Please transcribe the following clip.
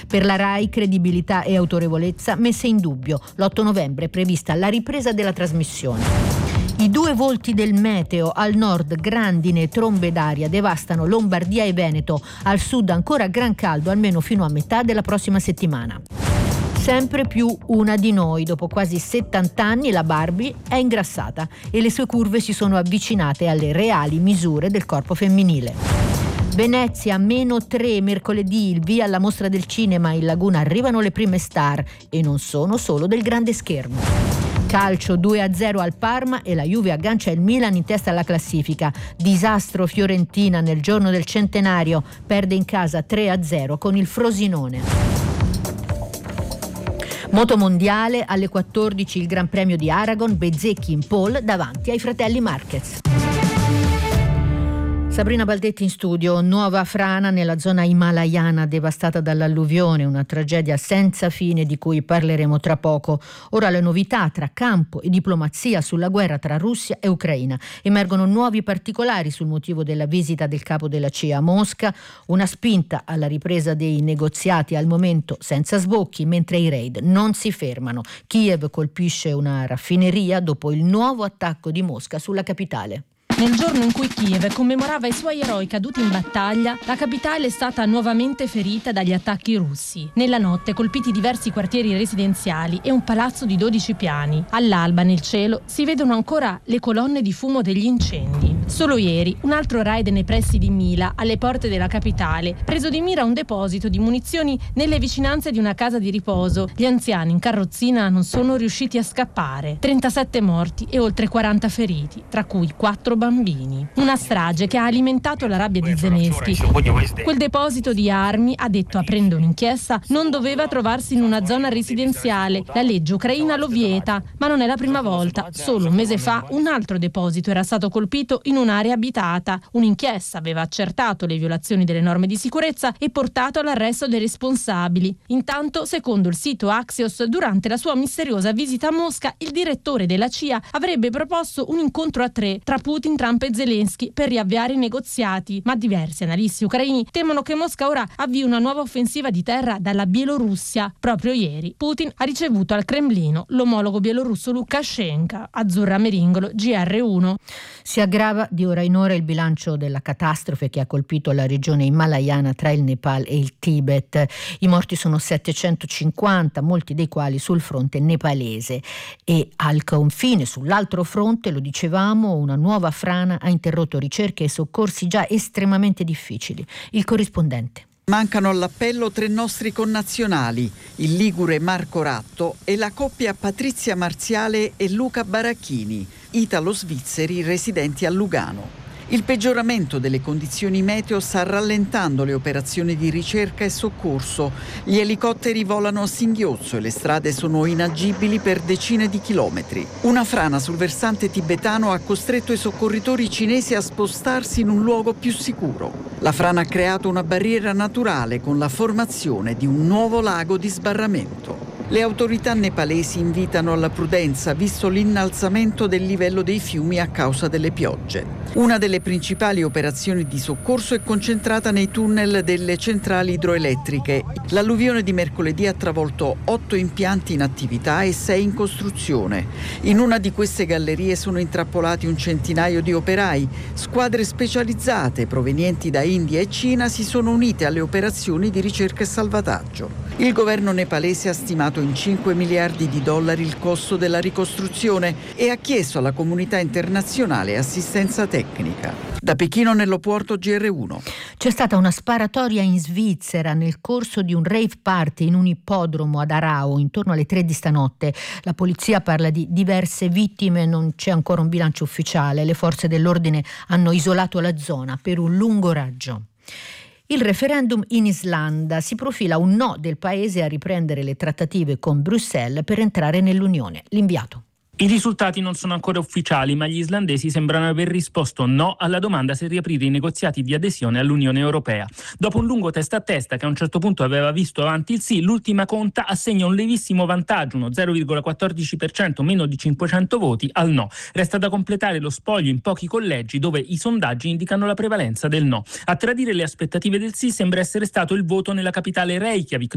Per la RAI credibilità e autorevolezza messe in dubbio. L'8 novembre è prevista la ripresa della trasmissione. I due volti del meteo: al nord grandine e trombe d'aria devastano Lombardia e Veneto, al sud ancora gran caldo almeno fino a metà della prossima settimana. Sempre più una di noi, dopo quasi 70 anni la Barbie è ingrassata e le sue curve si sono avvicinate alle reali misure del corpo femminile. Venezia -3 mercoledì, il via alla mostra del cinema, in Laguna arrivano le prime star e non sono solo del grande schermo. Calcio 2-0 al Parma e la Juve aggancia il Milan in testa alla classifica. Disastro Fiorentina nel giorno del centenario, perde in casa 3-0 con il Frosinone. Motomondiale alle 14 il Gran Premio di Aragon, Bezzecchi in pole davanti ai fratelli Marquez. Sabrina Baldetti in studio. Nuova frana nella zona himalayana devastata dall'alluvione, una tragedia senza fine di cui parleremo tra poco. Ora le novità tra campo e diplomazia sulla guerra tra Russia e Ucraina. Emergono nuovi particolari sul motivo della visita del capo della CIA a Mosca, una spinta alla ripresa dei negoziati al momento senza sbocchi, mentre i raid non si fermano. Kiev colpisce una raffineria dopo il nuovo attacco di Mosca sulla capitale. Nel giorno in cui Kiev commemorava i suoi eroi caduti in battaglia, la capitale è stata nuovamente ferita dagli attacchi russi. Nella notte colpiti diversi quartieri residenziali e un palazzo di 12 piani. All'alba nel cielo si vedono ancora le colonne di fumo degli incendi. Solo ieri un altro raid nei pressi di Mila, alle porte della capitale, preso di mira un deposito di munizioni nelle vicinanze di una casa di riposo. Gli anziani in carrozzina non sono riusciti a scappare. 37 morti e oltre 40 feriti, tra cui 4 bambini. Una strage che ha alimentato la rabbia di Zelensky. Quel deposito di armi, ha detto aprendo un'inchiesta, non doveva trovarsi in una zona residenziale. La legge ucraina lo vieta, ma non è la prima volta. Solo un mese fa un altro deposito era stato colpito in un'area abitata. Un'inchiesta aveva accertato le violazioni delle norme di sicurezza e portato all'arresto dei responsabili. Intanto, secondo il sito Axios, durante la sua misteriosa visita a Mosca, il direttore della CIA avrebbe proposto un incontro a 3 tra Putin, Trump e Zelensky per riavviare i negoziati, ma diversi analisti ucraini temono che Mosca ora avvii una nuova offensiva di terra dalla Bielorussia. Proprio ieri Putin ha ricevuto al Cremlino l'omologo bielorusso Lukashenko. Azzurra Meringolo, GR1. Si aggrava di ora in ora il bilancio della catastrofe che ha colpito la regione himalayana tra il Nepal e il Tibet. I morti sono 750, molti dei quali sul fronte nepalese, e al confine, sull'altro fronte, lo dicevamo, una nuova frana ha interrotto ricerche e soccorsi già estremamente difficili. Il corrispondente. Mancano all'appello 3 nostri connazionali, il ligure Marco Ratto e la coppia Patrizia Marziale e Luca Baracchini, italo-svizzeri residenti a Lugano. Il peggioramento delle condizioni meteo sta rallentando le operazioni di ricerca e soccorso. Gli elicotteri volano a singhiozzo e le strade sono inagibili per decine di chilometri. Una frana sul versante tibetano ha costretto i soccorritori cinesi a spostarsi in un luogo più sicuro. La frana ha creato una barriera naturale con la formazione di un nuovo lago di sbarramento. Le autorità nepalesi invitano alla prudenza visto l'innalzamento del livello dei fiumi a causa delle piogge. Una delle principali operazioni di soccorso è concentrata nei tunnel delle centrali idroelettriche. L'alluvione di mercoledì ha travolto 8 impianti in attività e 6 in costruzione. In una di queste gallerie sono intrappolati un centinaio di operai. Squadre specializzate provenienti da India e Cina si sono unite alle operazioni di ricerca e salvataggio. Il governo nepalese ha stimato in $5 miliardi il costo della ricostruzione e ha chiesto alla comunità internazionale assistenza tecnica. Da Pechino, Nello Puorto, GR1. C'è stata una sparatoria in Svizzera nel corso di un rave party in un ippodromo ad Arao intorno alle 3 di stanotte. La polizia parla di diverse vittime, non c'è ancora un bilancio ufficiale. Le forze dell'ordine hanno isolato la zona per un lungo raggio. Il referendum in Islanda: si profila un no del paese a riprendere le trattative con Bruxelles per entrare nell'Unione. L'inviato. I risultati non sono ancora ufficiali, ma gli islandesi sembrano aver risposto no alla domanda se riaprire i negoziati di adesione all'Unione Europea. Dopo un lungo testa a testa che a un certo punto aveva visto avanti il sì, l'ultima conta assegna un lievissimo vantaggio, uno 0,14%, meno di 500 voti, al no. Resta da completare lo spoglio in pochi collegi dove i sondaggi indicano la prevalenza del no. A tradire le aspettative del sì sembra essere stato il voto nella capitale Reykjavik,